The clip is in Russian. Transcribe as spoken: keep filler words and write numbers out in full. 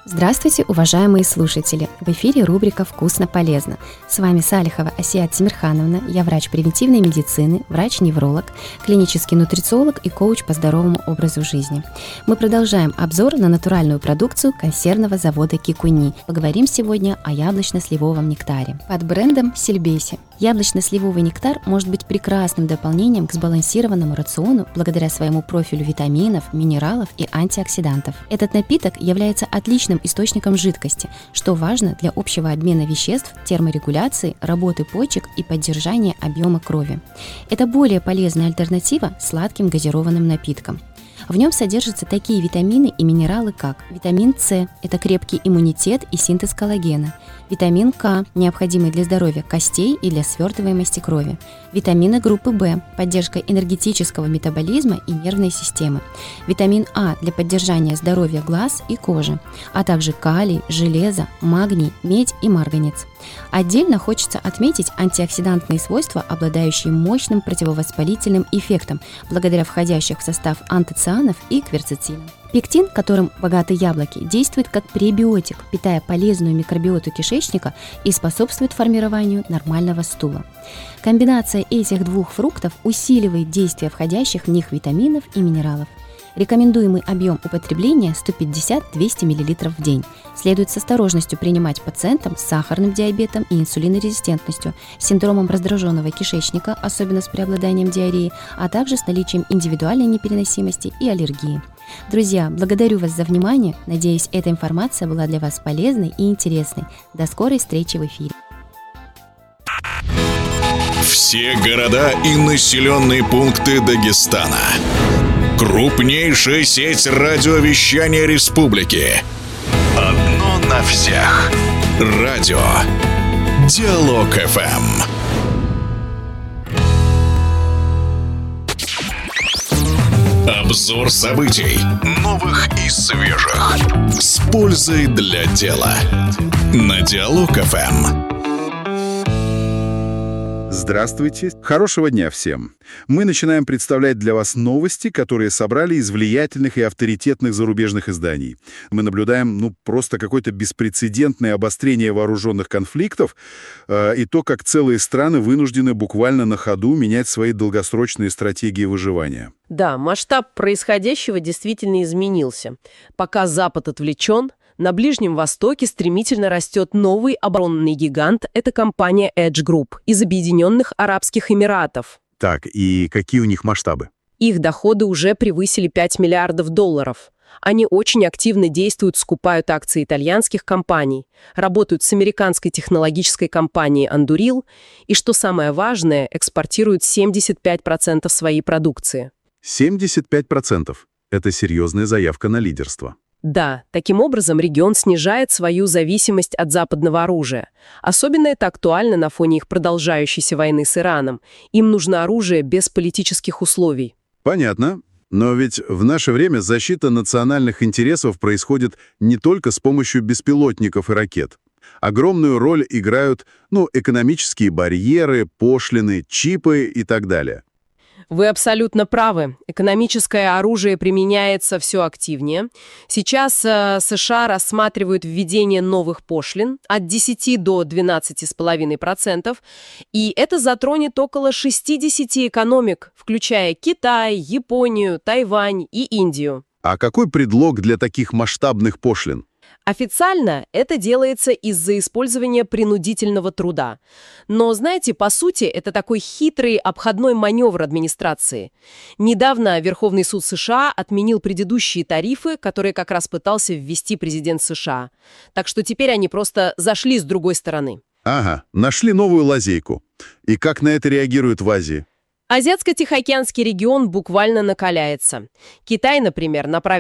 Здравствуйте, уважаемые слушатели! В эфире рубрика «Вкусно-полезно». С вами Салихова Асия Тимирхановна, я врач превентивной медицины, врач-невролог, клинический нутрициолог и коуч по здоровому образу жизни. Мы продолжаем обзор на натуральную продукцию консервного завода Кикуни. Поговорим сегодня о яблочно-сливовом нектаре под брендом Сильбеси. Яблочно-сливовый нектар может быть прекрасным дополнением к сбалансированному рациону благодаря своему профилю витаминов, минералов и антиоксидантов. Этот напиток является отличным источником жидкости, что важно для общего обмена веществ, терморегуляции, работы почек и поддержания объема крови. Это более полезная альтернатива сладким газированным напиткам. В нем содержатся такие витамины и минералы, как витамин С – это крепкий иммунитет и синтез коллагена, витамин К, необходимый для здоровья костей и для свертываемости крови, витамины группы В, поддержка энергетического метаболизма и нервной системы, витамин А для поддержания здоровья глаз и кожи, а также калий, железо, магний, медь и марганец. Отдельно хочется отметить антиоксидантные свойства, обладающие мощным противовоспалительным эффектом благодаря входящих в состав антоцианов и кверцетинам. Пектин, которым богаты яблоки, действует как пребиотик, питая полезную микробиоту кишечника и способствует формированию нормального стула. Комбинация этих двух фруктов усиливает действие входящих в них витаминов и минералов. Рекомендуемый объем употребления сто пятьдесят - двести миллилитров в день. Следует с осторожностью принимать пациентам с сахарным диабетом и инсулинорезистентностью, с синдромом раздраженного кишечника, особенно с преобладанием диареи, а также с наличием индивидуальной непереносимости и аллергии. Друзья, благодарю вас за внимание. Надеюсь, эта информация была для вас полезной и интересной. До скорой встречи в эфире. Все города и населенные пункты Дагестана. Крупнейшая сеть радиовещания республики. Одно на всех. Радио Диалог эф эм. Обзор событий, новых и свежих, с пользой для дела. На Диалог эф эм. Здравствуйте, хорошего дня всем. Мы начинаем представлять для вас новости, которые собрали из влиятельных и авторитетных зарубежных изданий. Мы наблюдаем, ну, просто какое-то беспрецедентное обострение вооруженных конфликтов э, и то, как целые страны вынуждены буквально на ходу менять свои долгосрочные стратегии выживания. Да, масштаб происходящего действительно изменился. Пока Запад отвлечен, на Ближнем Востоке стремительно растет новый оборонный гигант – это компания Edge Group из Объединенных Арабских Эмиратов. Так, и какие у них масштабы? Их доходы уже превысили пять миллиардов долларов. Они очень активно действуют, скупают акции итальянских компаний, работают с американской технологической компанией Anduril и, что самое важное, экспортируют семьдесят пять процентов своей продукции. семьдесят пять процентов – это серьезная заявка на лидерство. Да, таким образом регион снижает свою зависимость от западного оружия. Особенно это актуально на фоне их продолжающейся войны с Ираном. Им нужно оружие без политических условий. Понятно. Но ведь в наше время защита национальных интересов происходит не только с помощью беспилотников и ракет. Огромную роль играют, ну, экономические барьеры, пошлины, чипы и так далее. Вы абсолютно правы. Экономическое оружие применяется все активнее. Сейчас э, США рассматривают введение новых пошлин от десяти до двенадцати с половиной процентов, и это затронет около шестидесяти экономик, включая Китай, Японию, Тайвань и Индию. А какой предлог для таких масштабных пошлин? Официально это делается из-за использования принудительного труда. Но, знаете, по сути, это такой хитрый обходной маневр администрации. Недавно Верховный суд США отменил предыдущие тарифы, которые как раз пытался ввести президент США. Так что теперь они просто зашли с другой стороны. Ага, нашли новую лазейку. И как на это реагируют в Азии? Азиатско-Тихоокеанский регион буквально накаляется. Китай, например, направил